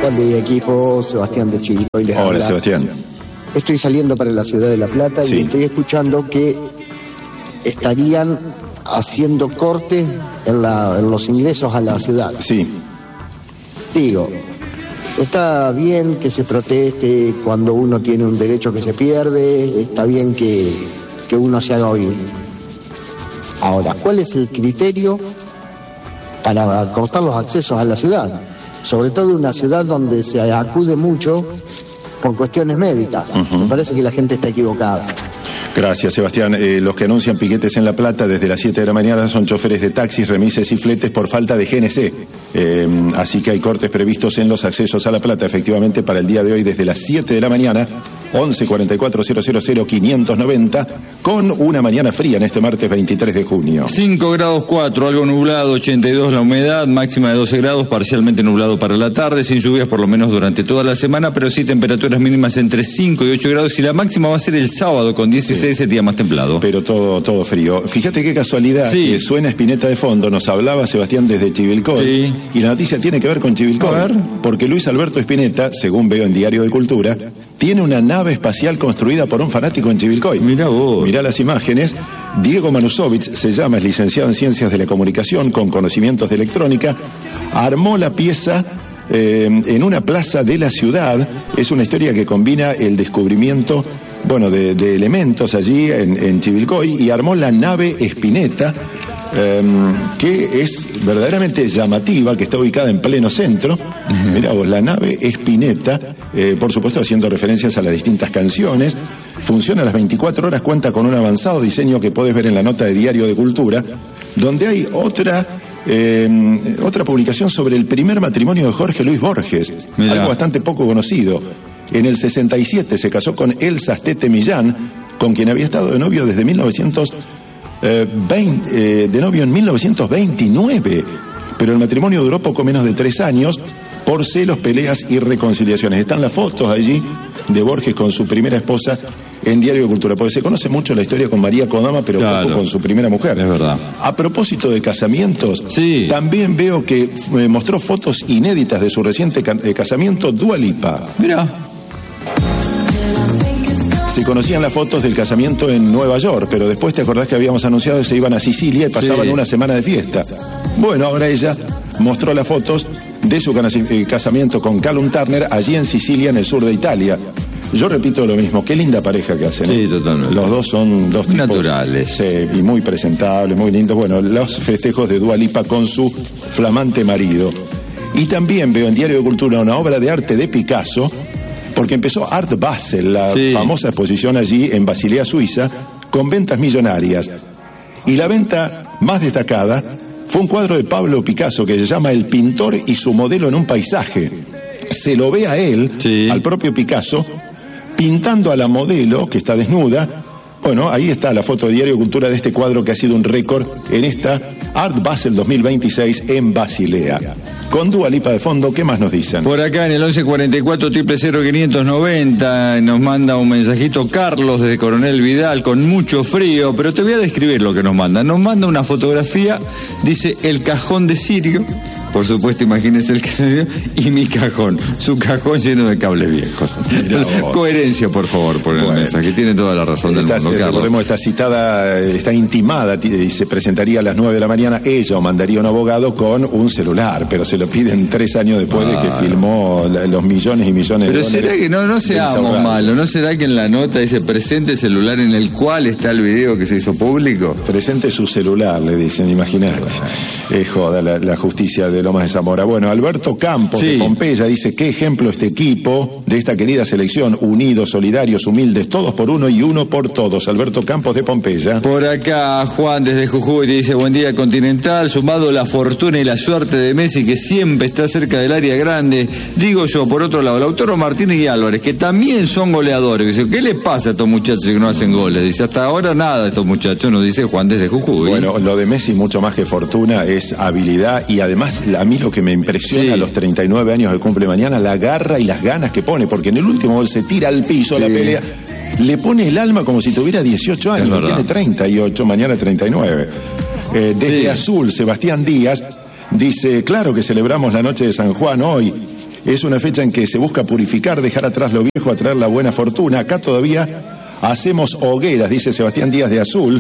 Juan de Equipo, Sebastián de Chivilcoy les habla. Hola, Sebastián. Estoy saliendo para la ciudad de La Plata y estoy escuchando que estarían haciendo cortes en los ingresos a la ciudad. Sí. Digo, está bien que se proteste cuando uno tiene un derecho que se pierde, está bien que uno se haga oír. Ahora, ¿cuál es el criterio para cortar los accesos a la ciudad? Sobre todo en una ciudad donde se acude mucho por cuestiones médicas. Me parece que la gente está equivocada. Gracias, Sebastián. Los que anuncian piquetes en La Plata desde las 7 de la mañana son choferes de taxis, remises y fletes por falta de GNC. Así que hay cortes previstos en los accesos a La Plata, efectivamente, para el día de hoy desde las 7 de la mañana, 11 44 000 590, con una mañana fría en este martes 23 de junio. 5 grados 4, algo nublado, 82 la humedad, máxima de 12 grados, parcialmente nublado para la tarde, sin lluvias por lo menos durante toda la semana, pero sí temperaturas mínimas entre 5 y 8 grados, y la máxima va a ser el sábado con 16, ese día más templado. Pero todo frío. Fíjate qué casualidad que suena Spinetta de fondo, nos hablaba Sebastián desde Chivilcoy, y la noticia tiene que ver con Chivilcoy, porque Luis Alberto Spinetta, según veo en Diario de Cultura, tiene una nave espacial construida por un fanático en Chivilcoy. Mirá vos. Mirá las imágenes. Diego Manusovich se llama, es licenciado en Ciencias de la Comunicación con conocimientos de electrónica. Armó la pieza en una plaza de la ciudad. Es una historia que combina el descubrimiento, de elementos allí en Chivilcoy, y armó la nave Spinetta, que es verdaderamente llamativa, que está ubicada en pleno centro. Mirá vos, la nave Spinetta, por supuesto haciendo referencias a las distintas canciones. Funciona a las 24 horas, cuenta con un avanzado diseño que podés ver en la nota de Diario de Cultura, donde hay otra publicación sobre el primer matrimonio de Jorge Luis Borges. Mirá. Algo bastante poco conocido. En el 67 se casó con Elsa Astete Millán, con quien había estado de novio desde 1929, pero el matrimonio duró poco menos de 3 años por celos, peleas y reconciliaciones. Están las fotos allí de Borges con su primera esposa en Diario de Cultura, porque se conoce mucho la historia con María Kodama, pero poco con su primera mujer. Es verdad. A propósito de casamientos, también veo que mostró fotos inéditas de su reciente casamiento Dua Lipa. Mirá. Se conocían las fotos del casamiento en Nueva York, pero después te acordás que habíamos anunciado que se iban a Sicilia y pasaban una semana de fiesta. Bueno, ahora ella mostró las fotos de su casamiento con Callum Turner allí en Sicilia, en el sur de Italia. Yo repito lo mismo, qué linda pareja que hacen. Sí, totalmente. Los dos son dos tipos naturales. Y muy presentables, muy lindos. Bueno, los festejos de Dua Lipa con su flamante marido. Y también veo en Diario de Cultura una obra de arte de Picasso, porque empezó Art Basel, la famosa exposición allí en Basilea, Suiza, con ventas millonarias. Y la venta más destacada fue un cuadro de Pablo Picasso que se llama El pintor y su modelo en un paisaje. Se lo ve a él, al propio Picasso, pintando a la modelo que está desnuda. Bueno, ahí está la foto de Diario de Cultura de este cuadro que ha sido un récord en esta Art Basel 2026 en Basilea. Con Dua Lipa de fondo, ¿qué más nos dicen? Por acá en el 1144 000 590 nos manda un mensajito Carlos desde Coronel Vidal con mucho frío, pero te voy a describir lo que nos manda. Nos manda una fotografía, dice el cajón de Sirio, por supuesto, imagínese el cajón y mi cajón, su cajón lleno de cables viejos. Coherencia, por favor, por el mensaje, tiene toda la razón del mundo, Carlos. Recordemos, está citada, está intimada y se presentaría a las 9 de la mañana, ella o mandaría un abogado con un celular, pero se lo piden 3 años después de que filmó los millones y millones de dólares. Pero será que no seamos malos, ¿no será que en la nota dice presente el celular en el cual está el video que se hizo público? Presente su celular, le dicen, imagínate. Es joda la justicia de Lomas de Zamora. Bueno, Alberto Campos de Pompeya dice, qué ejemplo este equipo de esta querida selección, unidos, solidarios, humildes, todos por uno y uno por todos. Alberto Campos de Pompeya. Por acá Juan desde Jujuy dice, buen día Continental, sumado la fortuna y la suerte de Messi que siempre está cerca del área grande. Digo yo, por otro lado, Lautaro Martínez y Álvarez, que también son goleadores. Dice, ¿qué les pasa a estos muchachos que no hacen goles? Dice, hasta ahora nada de estos muchachos, nos dice Juan desde Jujuy. Bueno, lo de Messi mucho más que fortuna es habilidad, y además a mí lo que me impresiona a los 39 años que cumple mañana, la garra y las ganas que pone, porque en el último gol se tira al piso la pelea, le pone el alma como si tuviera 18 años, tiene 38, mañana 39. Desde Azul, Sebastián Díaz dice, claro que celebramos la noche de San Juan hoy, Es una fecha en que se busca purificar, dejar atrás lo viejo, atraer la buena fortuna. Acá todavía hacemos hogueras, dice Sebastián Díaz de Azul.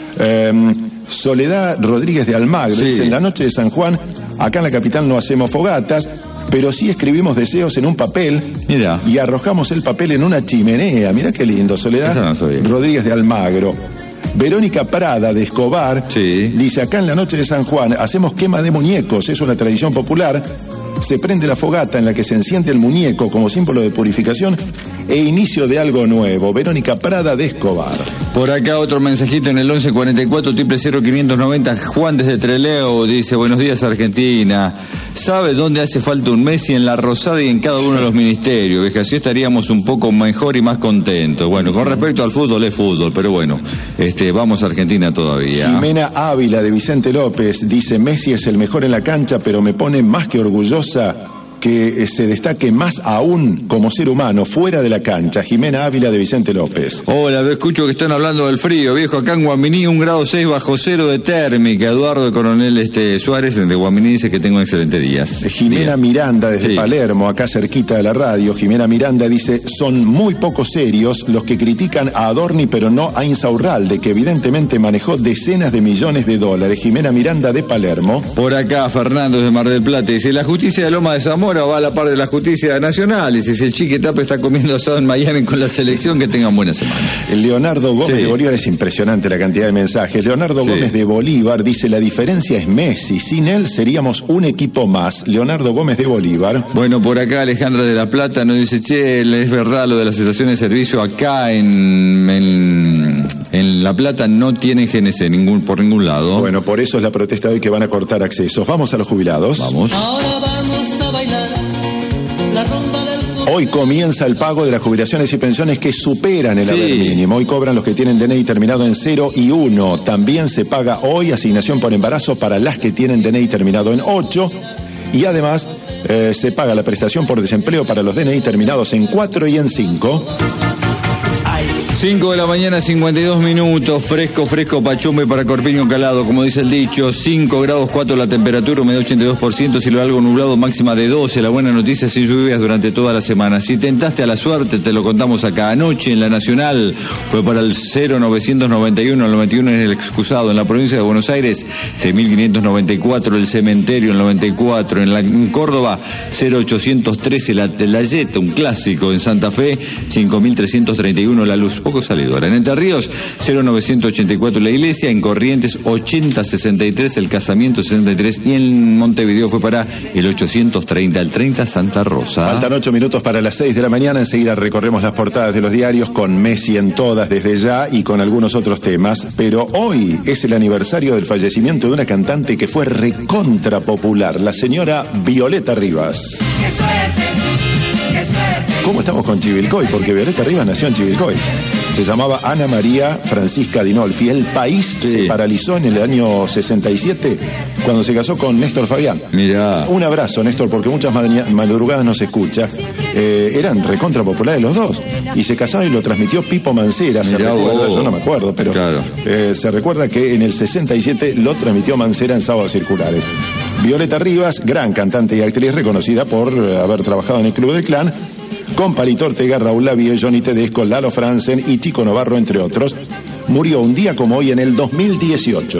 Soledad Rodríguez de Almagro, sí. Dice, en la noche de San Juan, acá en la capital no hacemos fogatas, pero sí escribimos deseos en un papel. Mirá. Y arrojamos el papel en una chimenea. Mirá qué lindo, Soledad no Rodríguez de Almagro. Verónica Prada de Escobar, sí. Dice, acá en la noche de San Juan hacemos quema de muñecos, es una tradición popular. Se prende la fogata en la que se enciende el muñeco como símbolo de purificación e inicio de algo nuevo. Verónica Prada de Escobar. Por acá otro mensajito en el 1144 590. Juan desde Trelew dice, buenos días Argentina. ¿Sabe dónde hace falta un Messi? En la Rosada y en cada uno de los ministerios. Vieja, así estaríamos un poco mejor y más contentos. Bueno, con respecto al fútbol es fútbol, pero bueno, vamos a Argentina todavía. Jimena Ávila de Vicente López dice, Messi es el mejor en la cancha, pero me pone más que orgullosa que se destaque más aún como ser humano fuera de la cancha. Jimena Ávila de Vicente López. Hola, escucho que están hablando del frío, viejo. Acá en Guaminí 1,6 grados bajo cero de térmica. Eduardo de Coronel Suárez de Guaminí dice que tengo un excelente día. Jimena Miranda desde Palermo, acá cerquita de la radio. Jimena Miranda dice, son muy poco serios los que critican a Adorni pero no a Insaurralde, que evidentemente manejó decenas de millones de dólares. Jimena Miranda de Palermo. Por acá Fernando de Mar del Plata dice, la justicia de Loma de Zamora va a la par de la justicia nacional. Dice, si el Chiquitape está comiendo asado en Miami con la selección, que tengan buena semana. Leonardo Gómez de Bolívar, es impresionante la cantidad de mensajes. Leonardo Gómez de Bolívar dice, la diferencia es Messi, sin él seríamos un equipo más. Leonardo Gómez de Bolívar. Bueno, por acá Alejandra de La Plata nos dice, che, es verdad lo de las estaciones de servicio acá en La Plata no tienen GNC por ningún lado. Bueno, por eso es la protesta de hoy, que van a cortar accesos. Vamos a los jubilados. Vamos. Ahora vamos a bailar la rumba del... Hoy comienza el pago de las jubilaciones y pensiones que superan el haber mínimo. Hoy cobran los que tienen DNI terminado en 0 y 1. También se paga hoy asignación por embarazo para las que tienen DNI terminado en 8. Y además se paga la prestación por desempleo para los DNI terminados en 4 y en 5. 5 de la mañana, 52 minutos, fresco Pachumbe para Corpiño Calado, como dice el dicho, 5 grados 4 la temperatura, humedad 82%, cielo algo nublado, máxima de 12, la buena noticia sin lluvias durante toda la semana. Si tentaste a la suerte, te lo contamos acá anoche en la Nacional, fue para el 0991, el 91 en el excusado, en la provincia de Buenos Aires, 6594, el cementerio, el 94, en Córdoba, 0813, la Yeta, un clásico, en Santa Fe, 5331, la Luz. Poco salidora. En Entre Ríos, 0984 la Iglesia, en Corrientes 8063 el Casamiento 63 y en Montevideo fue para el 830 el 30 Santa Rosa. Faltan 8 minutos para las 6 de la mañana, enseguida recorremos las portadas de los diarios con Messi en todas desde ya y con algunos otros temas, pero hoy es el aniversario del fallecimiento de una cantante que fue recontra popular, la señora Violeta Rivas. ¿Cómo estamos con Chivilcoy? Porque Violeta Rivas nació en Chivilcoy. Se llamaba Ana María Francisca Dinolfi. El país se paralizó en el año 67 cuando se casó con Néstor Fabián. Mirá. Un abrazo, Néstor, porque muchas madrugadas no se escucha. Eran recontra populares los dos. Y se casaron y lo transmitió Pipo Mancera. Se recuerda, yo no me acuerdo, pero claro. Se recuerda que en el 67 lo transmitió Mancera en Sábados Circulares. Violeta Rivas, gran cantante y actriz reconocida por haber trabajado en el Club del Clan, con Palito Ortega, Raúl Lavie, Johnny Tedesco, Lalo Franzen y Chico Novarro, entre otros. Murió un día como hoy en el 2018.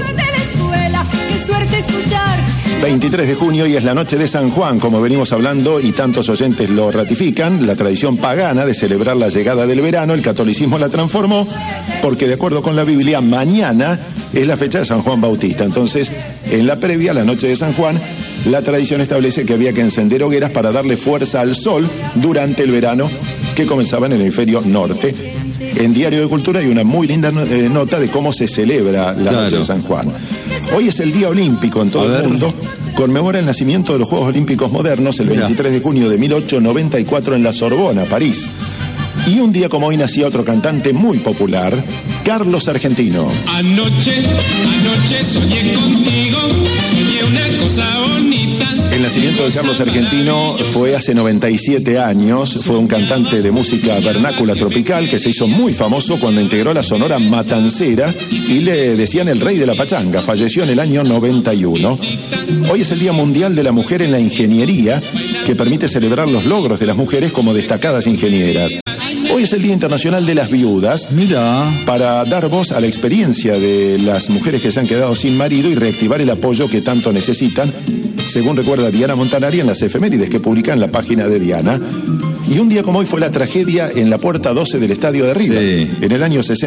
23 de junio y es la noche de San Juan, como venimos hablando y tantos oyentes lo ratifican, la tradición pagana de celebrar la llegada del verano, el catolicismo la transformó, porque de acuerdo con la Biblia, mañana es la fecha de San Juan Bautista. Entonces, en la previa, la noche de San Juan, la tradición establece que había que encender hogueras para darle fuerza al sol durante el verano que comenzaba en el hemisferio norte. En Diario de Cultura hay una muy linda nota de cómo se celebra la noche de San Juan. Hoy es el Día Olímpico en todo el mundo. Conmemora el nacimiento de los Juegos Olímpicos modernos el 23 de junio de 1894 en la Sorbona, París. Y un día como hoy nacía otro cantante muy popular, Carlos Argentino. Anoche soñé contigo, soñé una cosa bonita. El nacimiento de Carlos Argentino fue hace 97 años. Fue un cantante de música vernácula tropical que se hizo muy famoso cuando integró la Sonora Matancera y le decían el rey de la pachanga. Falleció en el año 91. Hoy es el Día Mundial de la Mujer en la Ingeniería, que permite celebrar los logros de las mujeres como destacadas ingenieras. Hoy es el Día Internacional de las Viudas. Mira. Para dar voz a la experiencia de las mujeres que se han quedado sin marido y reactivar el apoyo que tanto necesitan, según recuerda Diana Montanari en las efemérides que publica en la página de Diana. Y un día como hoy fue la tragedia en la puerta 12 del estadio de River. Sí. En el año 60.